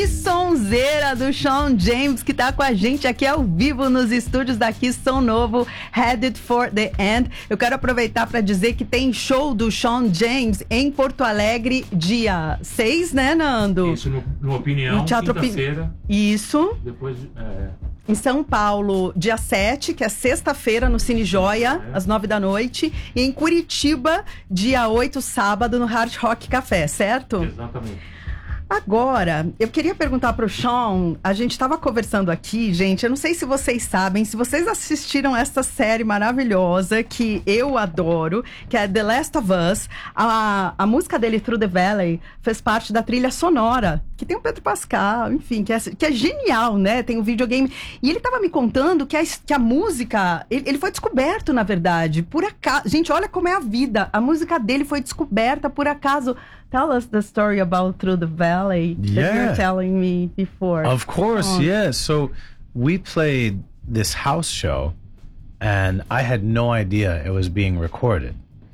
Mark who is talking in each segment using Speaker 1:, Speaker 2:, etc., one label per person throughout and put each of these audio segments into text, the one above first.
Speaker 1: Que sonzeira do Shawn James, que tá com a gente aqui ao vivo nos estúdios da Kiss Som Novo, Headed for the End. Eu quero aproveitar para dizer que tem show do Shawn James em Porto Alegre, dia 6, né, Nando?
Speaker 2: Isso, no Opinião,
Speaker 1: no Teatro
Speaker 2: quinta-feira.
Speaker 1: Isso.
Speaker 2: Depois...
Speaker 1: Em São Paulo, dia 7, que é sexta-feira, no Cine Joia, às 9 da noite. E em Curitiba, dia 8, sábado, no Hard Rock Café, certo?
Speaker 2: Exatamente.
Speaker 1: Agora, eu queria perguntar pro Shawn, a gente estava conversando aqui, gente, eu não sei se vocês sabem, se vocês assistiram essa série maravilhosa que eu adoro, que é The Last of Us, a música dele, Through the Valley, fez parte da trilha sonora, que tem o Pedro Pascal, enfim, que é genial, né? Tem um videogame. E ele estava me contando que a música, ele foi descoberto, na verdade, por acaso. Gente, olha como é a vida. A música dele foi descoberta por acaso. Tell us the story about Through the Valley that you were telling me before.
Speaker 3: Of course, yeah. So we played this house show and I had no idea it was being recorded.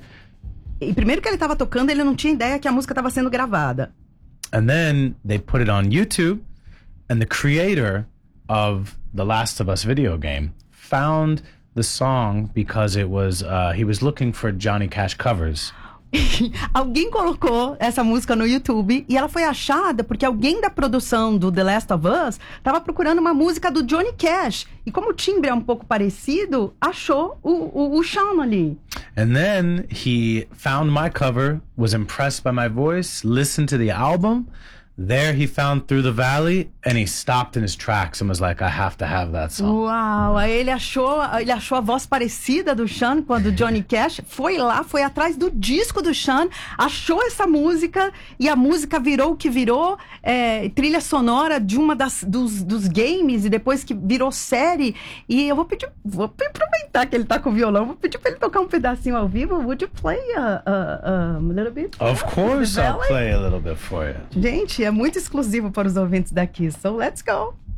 Speaker 1: E primeiro que ele estava tocando, ele não tinha ideia que a música estava sendo gravada.
Speaker 3: And then they put it on YouTube and the creator of the Last of Us video game found the song because it was he was looking for Johnny Cash covers.
Speaker 1: Alguém colocou essa música no YouTube e ela foi achada porque alguém da produção do The Last of Us estava procurando uma música do Johnny Cash. E como o timbre é um pouco parecido, achou o Shawn ali.
Speaker 3: And then he found my cover, was impressed by my voice, listened to the album. There he found Through the Valley and he stopped in his tracks and was like, I have to have that song.
Speaker 1: Uau, aí ele achou a voz parecida do Shawn com a do Johnny Cash, foi atrás do disco do Shawn, achou essa música e a música virou o que virou, trilha sonora de uma dos games e depois que virou série. E eu vou aproveitar que ele tá com o violão, vou pedir pra ele tocar um pedacinho ao vivo. Would you play a little bit?
Speaker 3: Of course I'll play a little bit for you.
Speaker 1: Gente, é muito exclusivo para os ouvintes da Kiss, so let's go!